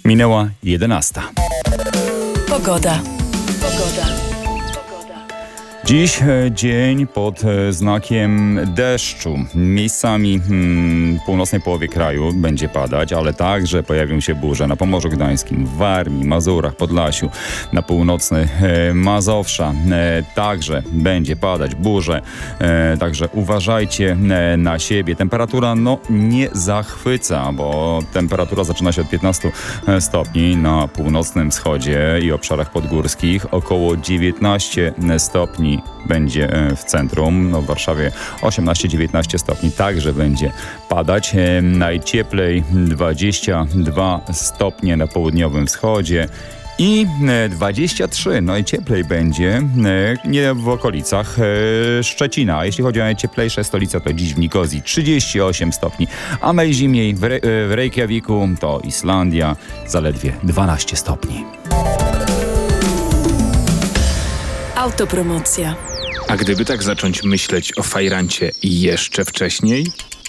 Minęła 11. Pogoda. Dziś dzień pod znakiem deszczu. Miejscami w północnej połowie kraju będzie padać, ale także pojawią się burze na Pomorzu Gdańskim, w Warmii, Mazurach, Podlasiu, na północny Mazowsza. Także będzie padać burze, także uważajcie na siebie. Temperatura nie zachwyca, bo temperatura zaczyna się od 15 stopni na północnym wschodzie i obszarach podgórskich, około 19 stopni będzie w centrum, w Warszawie 18-19 stopni, także będzie padać. Najcieplej 22 stopnie na południowym wschodzie i 23, najcieplej będzie nie w okolicach Szczecina. Jeśli chodzi o najcieplejsze stolice, to dziś w Nikozji 38 stopni, a najzimniej w Reykjaviku to Islandia, zaledwie 12 stopni. Autopromocja. A gdyby tak zacząć myśleć o fajrancie jeszcze wcześniej?